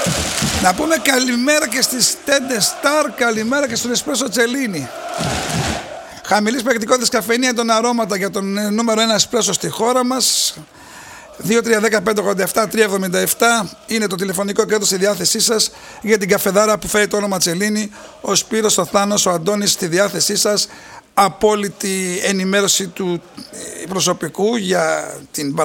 Να πούμε καλημέρα και στις Tende Star, καλημέρα και στον Espresso Cellini. Χαμηλής περιεκτικότητας καφεΐνη των αρώματα για τον νούμερο 1 εσπρέσο στη χώρα μας. 2310-587-377 είναι το τηλεφωνικό κέντρο στη διάθεσή σας για την καφεδάρα που φέρει το όνομα Τσελίνη. Ο Σπύρος, ο Θάνος, ο Αντώνης στη διάθεσή σας. Απόλυτη ενημέρωση του προσωπικού για την